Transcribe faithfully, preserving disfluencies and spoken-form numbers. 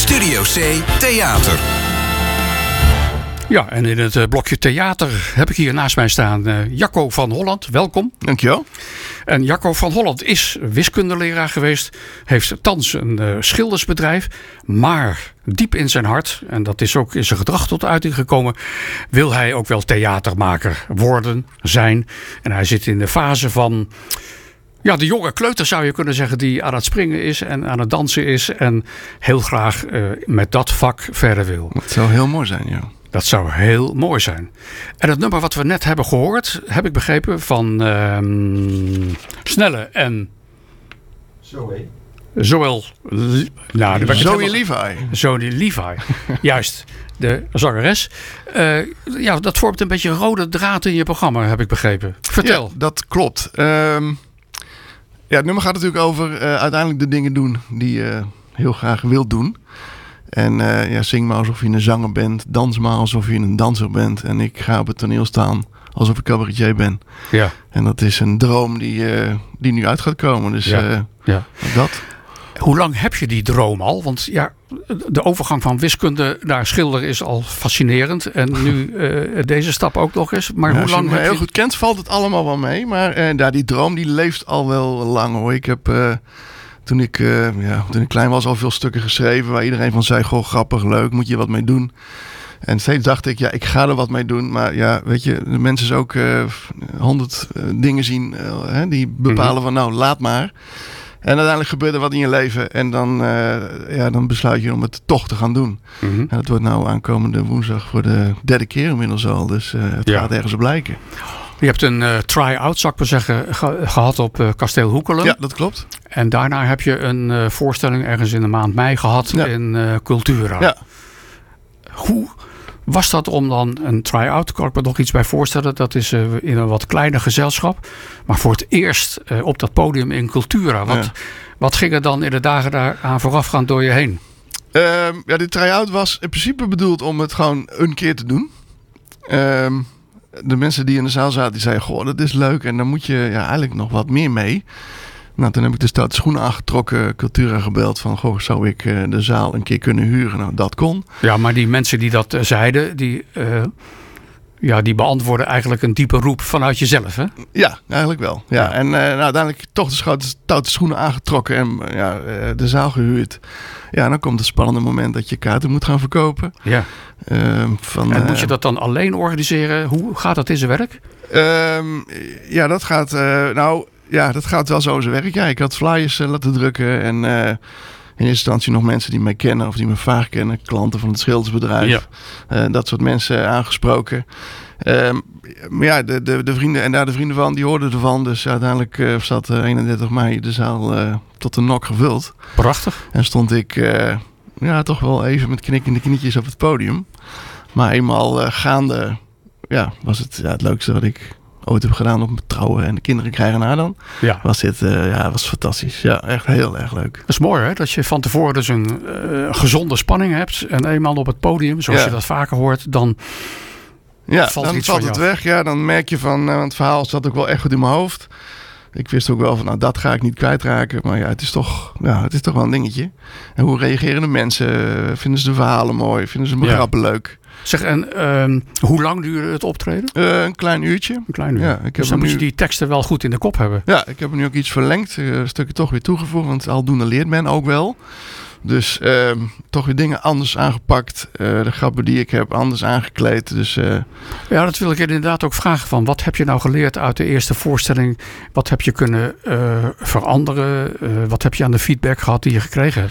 Studio C Theater. Ja, en in het uh, blokje theater heb ik hier naast mij staan uh, Jacco van Holland. Welkom. Dankjewel. En Jacco van Holland is wiskundeleraar geweest. Heeft thans een uh, schildersbedrijf. Maar diep in zijn hart, en dat is ook in zijn gedrag tot uiting gekomen, wil hij ook wel theatermaker worden, zijn. En hij zit in de fase van... Ja, de jonge kleuter zou je kunnen zeggen, die aan het springen is en aan het dansen is. En heel graag uh, met dat vak verder wil. Dat zou heel mooi zijn, ja. Dat zou heel mooi zijn. En het nummer wat we net hebben gehoord, heb ik begrepen, van uh, Snelle en... Zoe. Zowel... Nou, Zoe Levi. Zoe Levi, juist. De zangeres. Uh, ja, dat vormt een beetje een rode draad in je programma, heb ik begrepen. Vertel. Ja, dat klopt. Um, ja, het nummer gaat natuurlijk over uh, uiteindelijk de dingen doen die je heel graag wilt doen. En uh, ja, zing maar alsof je een zanger bent. Dans maar alsof je een danser bent. En ik ga op het toneel staan alsof ik cabaretier ben. Ja. En dat is een droom die, uh, die nu uit gaat komen. Dus ja. Uh, ja. dat. Hoe lang heb je die droom al? Want ja, de overgang van wiskunde naar schilder is al fascinerend. En nu uh, deze stap ook nog eens. Maar ja, hoe lang als je me heb heel je... goed kent, valt het allemaal wel mee. Maar uh, ja, die droom die leeft al wel lang hoor. Ik heb... Uh, Toen ik, uh, ja, toen ik klein was al veel stukken geschreven waar iedereen van zei, goh, grappig, leuk, moet je wat mee doen. En steeds dacht ik, ja, ik ga er wat mee doen. Maar ja, weet je, de mensen is ook honderd uh, uh, dingen zien uh, hè, die bepalen mm-hmm. van nou, laat maar. En uiteindelijk gebeurt er wat in je leven en dan, uh, ja, dan besluit je om het toch te gaan doen. Mm-hmm. En dat wordt nou aankomende woensdag voor de derde keer inmiddels al. Dus uh, het ja. gaat ergens op lijken. Je hebt een uh, try-out, zou ik maar zeggen, ge- gehad op uh, Kasteel Hoekelen. Ja, dat klopt. En daarna heb je een uh, voorstelling ergens in de maand mei gehad ja. in uh, Cultura. Ja. Hoe was dat om dan een try-out? Kan ik me nog iets bij voorstellen. Dat is uh, in een wat kleiner gezelschap. Maar voor het eerst uh, op dat podium in Cultura. Wat, ja. wat ging er dan in de dagen daaraan voorafgaand door je heen? Uh, ja, de try-out was in principe bedoeld om het gewoon een keer te doen. Uh, De mensen die in de zaal zaten, die zeiden, goh, dat is leuk. En dan moet je ja, eigenlijk nog wat meer mee. Nou, toen heb ik de stoute schoenen aangetrokken, Cultura gebeld van, goh, zou ik uh, de zaal een keer kunnen huren? Nou, dat kon. Ja, maar die mensen die dat uh, zeiden, die, uh, ja, die beantwoorden eigenlijk een diepe roep vanuit jezelf, hè? Ja, eigenlijk wel. Ja. Ja. En uh, nou, uiteindelijk toch de stoute schoenen aangetrokken en ja, uh, de zaal gehuurd. Ja, dan komt het spannende moment dat je kaarten moet gaan verkopen. Ja. Uh, van, en moet uh, je dat dan alleen organiseren? Hoe gaat dat in zijn werk? Uh, ja, dat gaat, uh, nou, ja, dat gaat wel zo in zijn werk. Ja, ik had flyers uh, laten drukken en uh, in eerste instantie nog mensen die mij kennen of die me vaak kennen, klanten van het schildersbedrijf. Ja. Uh, dat soort mensen aangesproken. Uh, maar ja, de, de, de vrienden en daar de vrienden van, die hoorden ervan. Dus uiteindelijk uh, zat uh, eenendertig mei de zaal uh, tot de nok gevuld. Prachtig. En stond ik uh, ja, toch wel even met knikkende knietjes op het podium. Maar eenmaal uh, gaande ja, was het ja, het leukste wat ik ooit heb gedaan op mijn trouwen en de kinderen krijgen na dan. Ja. Was dit uh, ja, was fantastisch. Ja, echt heel erg leuk. Dat is mooi hè, dat je van tevoren dus een uh, gezonde spanning hebt. En eenmaal op het podium, zoals ja. je dat vaker hoort, dan... Ja, valt dan valt het weg. Ja, dan merk je van, uh, het verhaal zat ook wel echt goed in mijn hoofd. Ik wist ook wel van, nou, dat ga ik niet kwijtraken. Maar ja, het is toch, ja, het is toch wel een dingetje. En hoe reageren de mensen? Vinden ze de verhalen mooi? Vinden ze mijn ja. grappen leuk? Zeg, en uh, hoe lang duurde het optreden? Uh, een klein uurtje. Een klein uur. Ja, ik heb dus dan nu... moet je die teksten wel goed in de kop hebben. Ja, ik heb er nu ook iets verlengd. Uh, een stukje toch weer toegevoegd. Want aldoende leert men ook wel. Dus uh, toch weer dingen anders aangepakt. Uh, de grappen die ik heb anders aangekleed. Dus, uh... Ja, dat wil ik inderdaad ook vragen. Van, wat heb je nou geleerd uit de eerste voorstelling? Wat heb je kunnen uh, veranderen? Uh, wat heb je aan de feedback gehad die je gekregen hebt?